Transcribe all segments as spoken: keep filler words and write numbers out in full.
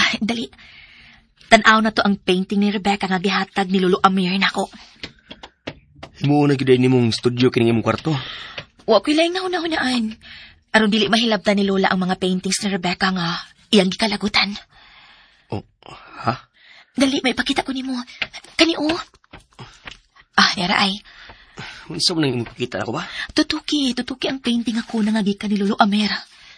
Dali. Tanaw na to ang painting ni Rebecca nga gihatag ni Lolo Amir nako. Himo na gid ni mong studio kining imong kwarto. Wa ko'y laing nauna-unaan. Aron dili mahilabtan ni Lola ang mga paintings ni Rebecca nga iyang gikalagutan. Oh, ha? Dali, may pakita ko nimo. Kani o. Ah, yara ay. Unsa man ang imong pakita ako ba? Tutuki, tutuki ang painting ako na nga gikan ni Lolo Amir.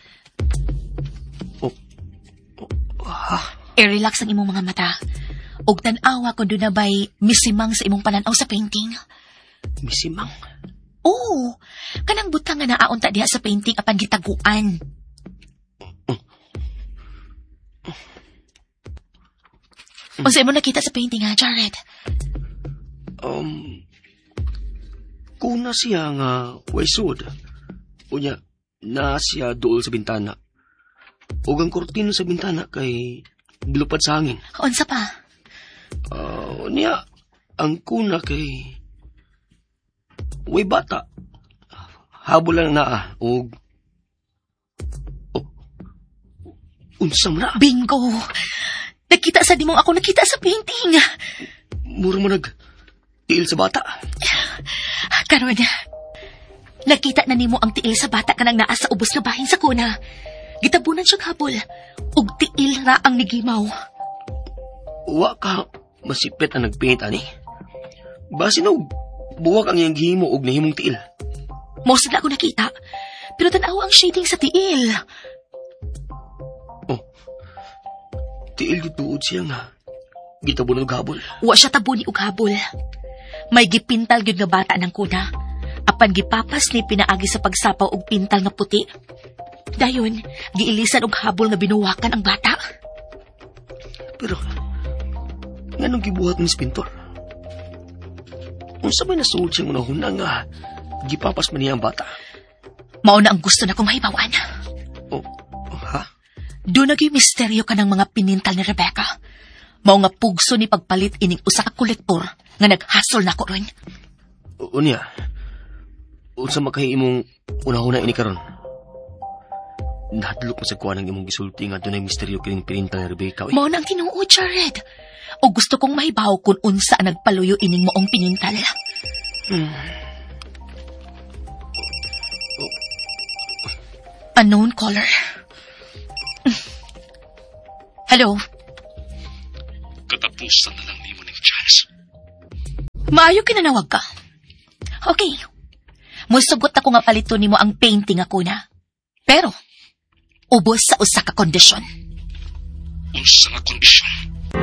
Oh. Oh, ha? I-relax ang imong mga mata. Og tan-awa kung doon na ba'y misimang sa imong pananaw sa painting. Misimang? Oo. Kanang butang nga naaunta diha sa painting apan gitaguan. Mm. Unsa mo nakita sa painting ha, Jared? Um, kuna siya nga waysud. Unya, na siya dool sa bintana. O ang kortina sa bintana kay bilupad sa hangin. Unsa pa? Uh, niya, ang kuna kay way bata. Habol lang naa. O, o unsa man na? Bingo! Nakita sa dimong ako nakita sa painting. Mura mo nag tiil sa bata. Karon, nakita na nimo ang tiil sa bata kanang naa sa ubos nga bahin sa kuna. Gitabunan siya habol. Ug tiil ra ang nigimaw. Wa ka masipit ang nagpaint ani. Basi no, buwak ang iyang gihimo og nahimong tiil. Most na ako nakita. Pero tanaw ang shading sa tiil. Oh. Tiil gituod siya nga. Gitabunan og habol. Wa siya tabuni og habol. May gipintal gyud nga bata ng kuna. Apan gipapas ni pinaagi sa pagsapaw og pintal nga puti. Dayon, giilisan og habol nga binuwakan ang bata. Pero, nganong gibuhat ni pintor? Unsa may nasuod siyang unahuna nga gipapas man niya ang bata? Mao na ang gusto na kong mahibawan. Oh, ha? Doon naging misteryo ka ng mga pinintal ni Rebecca. Mao nga pugso ni pagpalit ining usa ka kolektor nga naghasol na ko ron. Unya, unsa makahimong unahuna ini karon? Nahadlok mo sa kuha ng imong gisulti nga doon ay misteryo kining pinintal ni Rebecca. Eh. Mao nang tinuod, Jared. O gusto kong mahibaw kung unsa ang nagpaluyo ining moong pinintal. Hmm. Unknown caller. Hello? Katapusan na lang ni mo ng chance. Maayo kinanawag ka. Okay. Musugot ako nga palito nimo ang painting ako na. Pero, ubos sa usa ka kondisyon. Unsa nga kondisyon?